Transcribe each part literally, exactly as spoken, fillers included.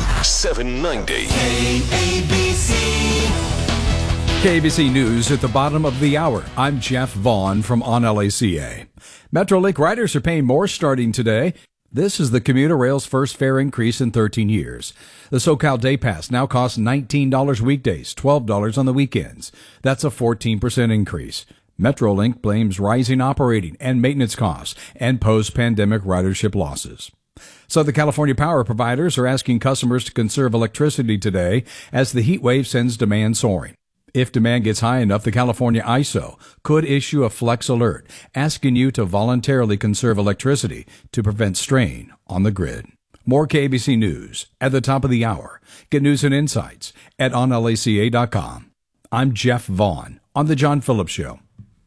seven ninety. K A B C. K A B C News at the bottom of the hour. I'm Jeff Vaughn from On L A C A. Metrolink riders are paying more starting today. This is the commuter rail's first fare increase in thirteen years. The SoCal Day Pass now costs nineteen dollars weekdays, twelve dollars on the weekends. That's a fourteen percent increase. Metrolink blames rising operating and maintenance costs and post-pandemic ridership losses. Southern California power providers are asking customers to conserve electricity today as the heat wave sends demand soaring. If demand gets high enough, the California I S O could issue a flex alert asking you to voluntarily conserve electricity to prevent strain on the grid. More K A B C News at the top of the hour. Get news and insights at on L A C A dot com. I'm Jeff Vaughn on The John Phillips Show.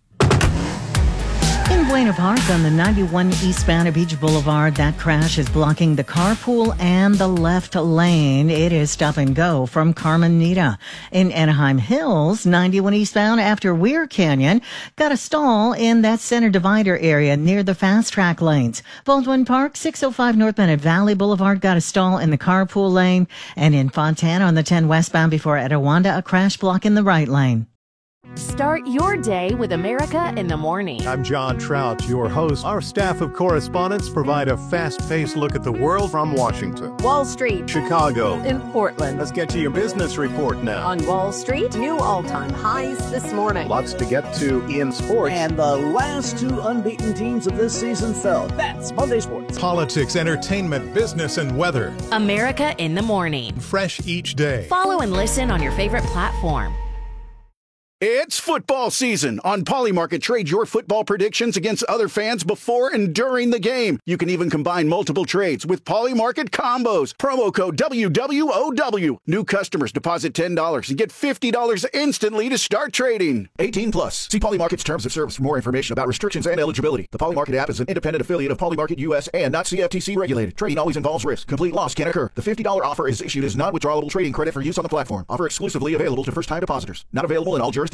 In Buena Park on the ninety-one eastbound of Beach Boulevard, that crash is blocking the carpool and the left lane. It is stop and go from Carmenita. In Anaheim Hills, ninety-one eastbound after Weir Canyon, got a stall in that center divider area near the fast track lanes. Baldwin Park, six oh five northbound at Valley Boulevard, got a stall in the carpool lane. And in Fontana on the ten westbound before Etiwanda, a crash block in the right lane. Start your day with America in the Morning. I'm John Trout, your host. Our staff of correspondents provide a fast-paced look at the world from Washington, Wall Street, Chicago, in Portland. Let's get to your business report now. On Wall Street, new all-time highs this morning. Lots to get to in sports. And the last two unbeaten teams of this season fell. That's Monday Sports. Politics, entertainment, business, and weather. America in the Morning. Fresh each day. Follow and listen on your favorite platform. It's football season. On Polymarket, trade your football predictions against other fans before and during the game. You can even combine multiple trades with Polymarket combos. Promo code W W O W. New customers deposit ten dollars and get fifty dollars instantly to start trading. eighteen plus. See Polymarket's terms of service for more information about restrictions and eligibility. The Polymarket app is an independent affiliate of Polymarket U S and not C F T C regulated. Trading always involves risk. Complete loss can occur. The fifty dollars offer is issued as non-withdrawable trading credit for use on the platform. Offer exclusively available to first-time depositors. Not available in all jurisdictions.